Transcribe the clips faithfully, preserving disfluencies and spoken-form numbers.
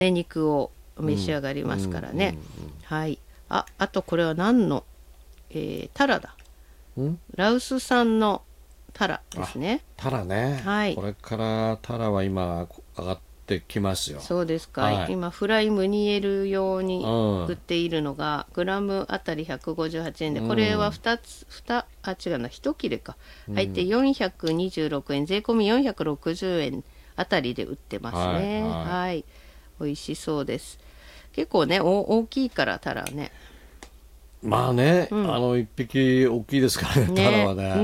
肉を召し上がりますからね、うんうんうんうん、はい。あ、あとこれは何の、えー、タラだ。んラウス産のタラですね。 タラね、 はい、 これからタラは今上がってきますよ。 そうですか、 はい、 今フライムニエル用に売っているのが、うん、グラムあたりひゃくごじゅうはちえんで、これはふたつ、にあ違うないち切れか入ってよんひゃくにじゅうろくえん、税込みよんひゃくろくじゅうえんあたりで売ってますね。はい、はいはい、美味しそうです。結構ね大きいからタラね。 まあね、うん、あの一匹大きいですからね、タラはね、 うん、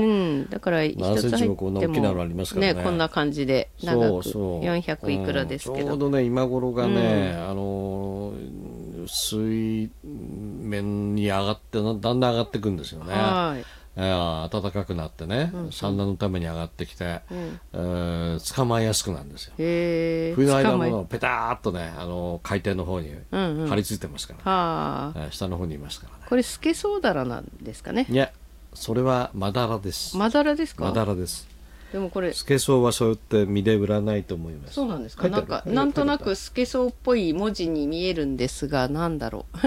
だから一つ入っても何センチもこんな大きなのありますからね。 ね、こんな感じで長くよんひゃくいくらですけど、 うん、ちょうどね今頃がね、うん、あの水面に上がってだんだん上がっていくんですよね。はい、えー、暖かくなってね、うんうん、産卵のために上がってきて、うん、えー、捕まえやすくなるんですよ。へ冬の間もペターっとね、あの海底の方に張り付いてますからね、うんうん、下の方にいますからね。 これスケソウダラなんですかね。 いや、それはマダラです。 マダラですか。 マダラです。 でもこれスケソウはそうやって身で売らないと思います。 そうなんですか。なんかなんとなくスケソウっぽい文字に見えるんですが、なんだろう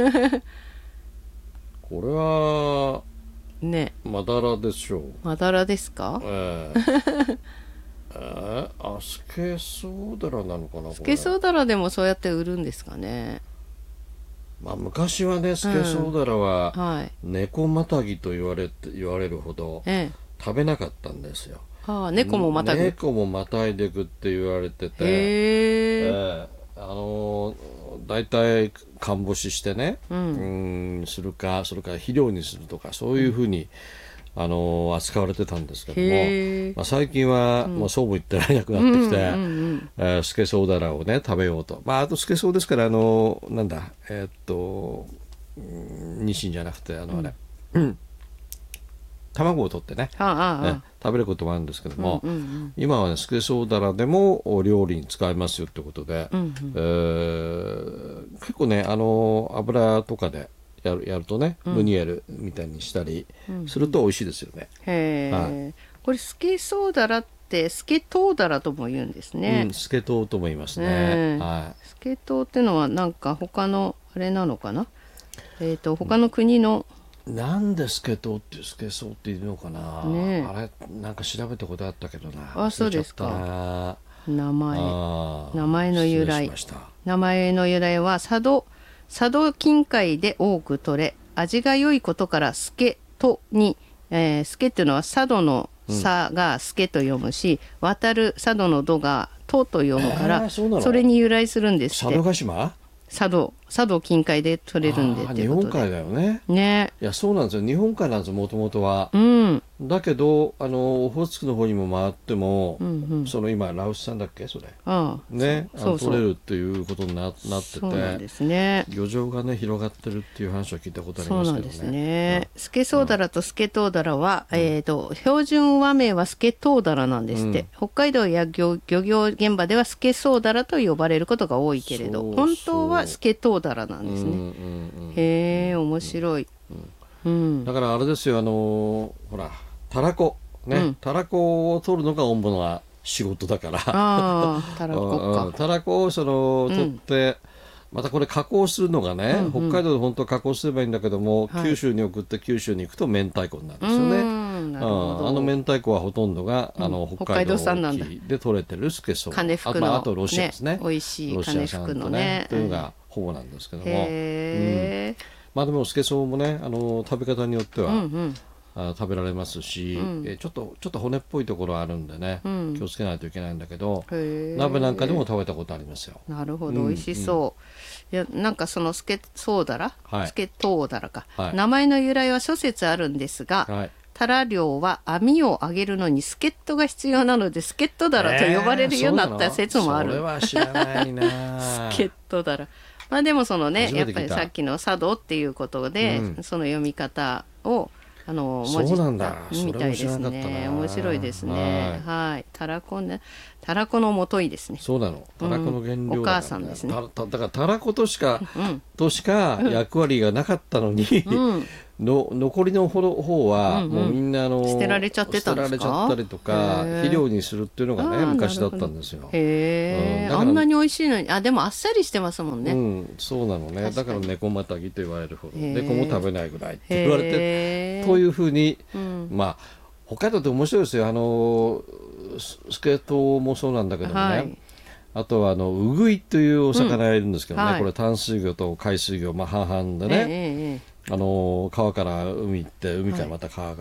これはね、 マダラでしょう。 マダラですか。 えーえー、あ、スケソウダラなのかな。 スケソウダラでもそうやって売るんですかね。 まあ、昔はね、スケソウダラは、うんはい、猫またぎと言われて言われるほど、ええ、食べなかったんですよ。 はあ、猫もまたぐ。 猫もまたいでくって言われてて、 へえー、あのだいたい干干ししてね、うん、うんするか、それから肥料にするとか、そういうふうに、うんあの扱われてたんですけども、まあ、最近は、うん、もうそうも言ってられなくなってきて、うんうんうんえー、スケソウダラをね食べようと、まあ、あとスケソウですから、あのなんだえー、っとニシンじゃなくてあのあれ、うんうん、卵を取ってね、はあはあ、ね食べることもあるんですけども、うんうんうん、今は、ね、スケソウダラでも料理に使えますよってことで、うんうんえー、結構ねあの油とかでやる、やるとね、うん、ムニエルみたいにしたりすると美味しいですよね。 うんうん、へー、はい、これスケソウダラってスケトウダラとも言うんですね。 うん、スケトウとも言いますね。はい、 スケトウってのはなんか他のあれなのかな、えーと、他の国の、 うん、なんでスケトウってスケソウって言うのかな、ね、あれなんか調べたことあったけどな。 あ、そうですか。名前名前の由来名前の由来は佐渡佐渡近海で多く取れ、味が良いことからスケトに、えー、スケっていうのは佐渡の佐がスケと読むし、うん、渡る佐渡の渡がとと読むから、えー、そ, それに由来するんですって。 佐渡島佐渡佐渡近海で取れるんでっていうことで。 日本海だよね。 ね。 いやそうなんですよ、日本海なんですよもともとは。うん。だけどあのオホーツクの方にも回っても、うんうん、その今ラウスさんだっけそれ。ああね、そうそう取れるっていうことに な, なってて、そうなんですね。漁場がね広がってるっていう話は聞いたことありますけどね。そうなんですね。うん、スケソウダラとスケトウダラは、うん、えーと標準和名はスケトウダラなんですって。うん、北海道や 漁, 漁業現場ではスケソウダラと呼ばれることが多いけれど、そうそう本当はスケトウダラなんですね。うんうんうん、へえ面白い。うんうん、だからあれですよ、あのほらたらこね、うん、たらこを取るのが主な仕事だから、あたらこかたらこをその取って、うん、またこれ加工するのがね、うんうん、北海道で本当は加工すればいいんだけども、はい、九州に送って九州に行くと明太子になるんですよね。うんなるほど。あの明太子はほとんどが、うん、あの北海道沖で取れてるスケソウ、 金福のあ, まあ、あとロシアですね、 美味しい金福のねというのがほぼなんですけども、へうん、まあでもスケソウもねあの食べ方によっては、うんうんあ食べられますし、うんえちょっと、ちょっと骨っぽいところあるんでね、うん、気をつけないといけないんだけど、鍋なんかでも食べたことありますよ。 なるほど、うん、美味しそう、うん、いやなんかそのスケソウダラ、はい、スケトウダラか、はい、名前の由来は諸説あるんですが、はい、タラ漁は網を揚げるのに助っ人が必要なので助っ人ダラと呼ばれるようになった説もある、 えー、それは知らないな助っ人ダラ、まあでもそのねやっぱりさっきの佐渡っていうことで、うん、その読み方をあの文字みたいですね。面白いですね。はい、はい、たらこね、たらこのもといですね。 そうなの。たらこの原料だから、ね、 お母さんですね。 たただからたらことしか、うん、としか役割がなかったのに、うん、 の残りの方はもうみんなあの、うんうん、 捨てられちゃってたんですか。 捨てられちゃったりとか肥料にするっていうのがね昔だったんですよ。 へー、うん、あんなに美味しいのに。あ、でもあっさりしてますもんね。 うん、そうなのね。だから猫またぎと言われるほど猫も食べないぐらいって言われてというふうに、うん、まあ他だと面白いですよ。あのスケートもそうなんだけどもね、はい、あとはあのウグイというお魚がいるんですけどね、うんはい、これ淡水魚と海水魚、まあ、半々でね、えーえー、あの川から海行って海からまた川か